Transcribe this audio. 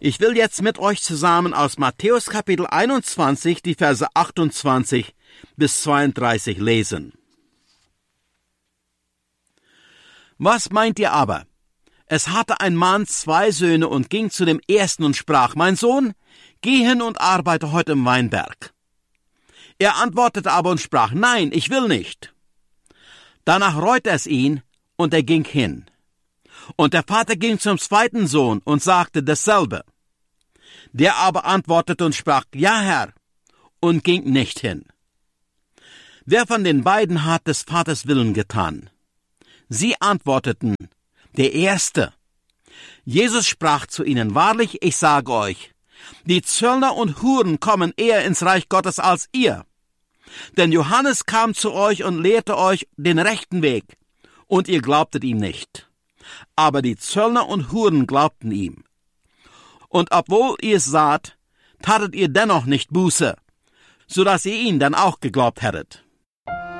Ich will jetzt mit euch zusammen aus Matthäus Kapitel 21 die Verse 28 bis 32 lesen. Was meint ihr aber? Es hatte ein Mann 2 Söhne und ging zu dem ersten und sprach: Mein Sohn, geh hin und arbeite heute im Weinberg. Er antwortete aber und sprach: Nein, ich will nicht. Danach reute es ihn, und er ging hin. Und der Vater ging zum zweiten Sohn und sagte dasselbe. Der aber antwortete und sprach: Ja, Herr, und ging nicht hin. Wer von den beiden hat des Vaters Willen getan? Sie antworteten: Der Erste. Jesus sprach zu ihnen: Wahrlich, ich sage euch, die Zöllner und Huren kommen eher ins Reich Gottes als ihr. Denn Johannes kam zu euch und lehrte euch den rechten Weg, und ihr glaubtet ihm nicht. Aber die Zöllner und Huren glaubten ihm. Und obwohl ihr es saht, tatet ihr dennoch nicht Buße, so dass ihr ihn dann auch geglaubt hättet.